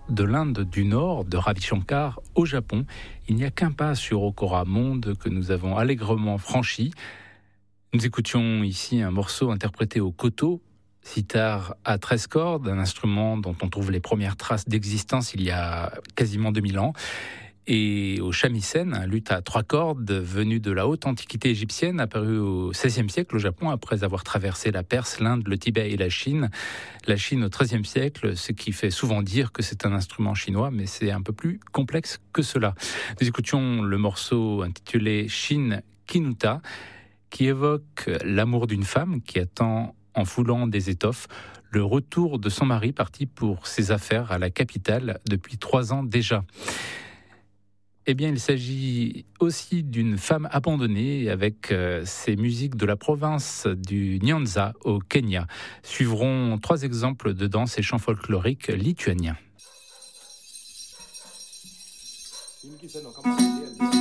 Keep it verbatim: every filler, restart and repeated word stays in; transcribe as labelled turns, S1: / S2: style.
S1: de l'Inde du Nord, de Ravi Shankar, au Japon. Il n'y a qu'un pas sur Okora Monde que nous avons allègrement franchi. Nous écoutions ici un morceau interprété au koto, sitar à treize cordes, un instrument dont on trouve les premières traces d'existence il y a quasiment deux mille ans. Et au shamisen, un luth à trois cordes venu de la haute antiquité égyptienne, apparu au seizième siècle au Japon après avoir traversé la Perse, l'Inde, le Tibet et la Chine. La Chine au treizième siècle, ce qui fait souvent dire que c'est un instrument chinois, mais c'est un peu plus complexe que cela. Nous écoutions le morceau intitulé Shin Kinuta, qui évoque l'amour d'une femme qui attend, en foulant des étoffes, le retour de son mari parti pour ses affaires à la capitale depuis trois ans déjà. Eh bien, il s'agit aussi d'une femme abandonnée avec euh, ses musiques de la province du Nyanza au Kenya. Suivront trois exemples de danse et chants folkloriques lituaniens.